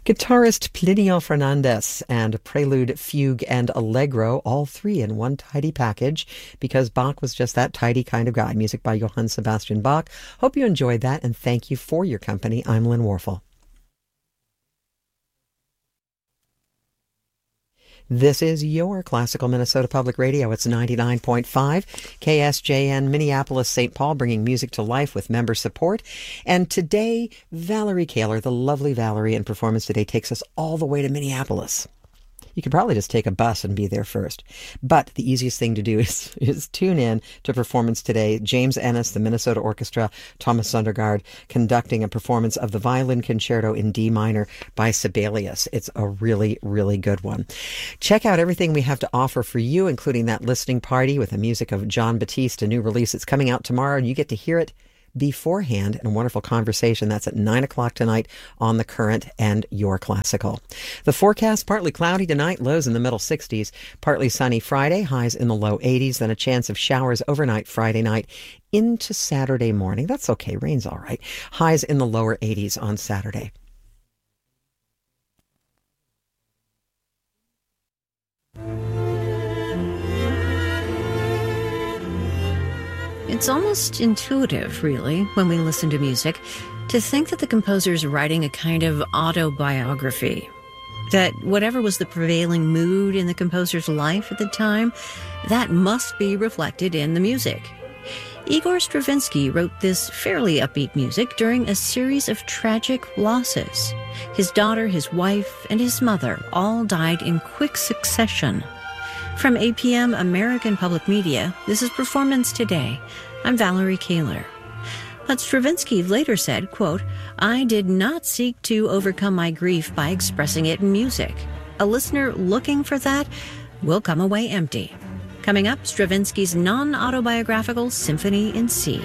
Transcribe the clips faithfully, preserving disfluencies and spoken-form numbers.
Guitarist Plinio Fernandez and Prelude, Fugue, and Allegro, all three in one tidy package, because Bach was just that tidy kind of guy. Music by Johann Sebastian Bach. Hope you enjoyed that, and thank you for your company. I'm Lynn Warfel. This is your Classical Minnesota Public Radio. It's ninety-nine point five K S J N Minneapolis, Saint Paul, bringing music to life with member support. And today, Valerie Kaler, the lovely Valerie in Performance Today, takes us all the way to Minneapolis. You could probably just take a bus and be there first. But the easiest thing to do is, is tune in to Performance Today. James Ennis, the Minnesota Orchestra, Thomas Sundergaard, conducting a performance of the Violin Concerto in D minor by Sibelius. It's a really, really good one. Check out everything we have to offer for you, including that listening party with the music of John Batiste, a new release. It's coming out tomorrow, and you get to hear it beforehand in a wonderful conversation. That's at nine o'clock tonight on The Current and Your Classical. The forecast, partly cloudy tonight, lows in the middle sixties, partly sunny Friday, highs in the low eighties, then a chance of showers overnight Friday night into Saturday morning. That's okay, rain's all right. Highs in the lower eighties on Saturday. It's almost intuitive, really, when we listen to music, to think that the composer's writing a kind of autobiography. That whatever was the prevailing mood in the composer's life at the time, that must be reflected in the music. Igor Stravinsky wrote this fairly upbeat music during a series of tragic losses. His daughter, his wife, and his mother all died in quick succession. From A P M American Public Media, this is Performance Today. I'm Valerie Kaler. But Stravinsky later said, quote, "I did not seek to overcome my grief by expressing it in music. A listener looking for that will come away empty." Coming up, Stravinsky's non-autobiographical Symphony in C.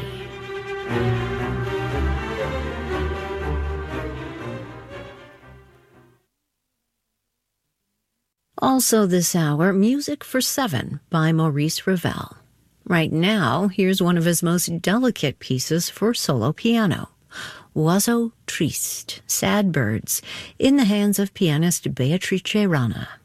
Also this hour, Music for Seven by Maurice Ravel. Right now, here's one of his most delicate pieces for solo piano, Oiseaux Tristes, Sad Birds, in the hands of pianist Beatrice Rana.